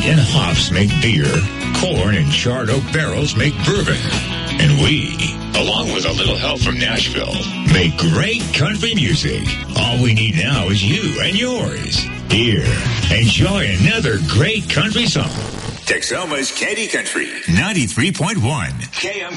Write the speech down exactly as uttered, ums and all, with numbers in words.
wheat and hops make beer, corn and charred oak barrels make bourbon. And we, along with a little help from Nashville, make great country music. All we need now is you and yours. Here, enjoy another great country song. Texoma's Candy Country, ninety-three point one. K M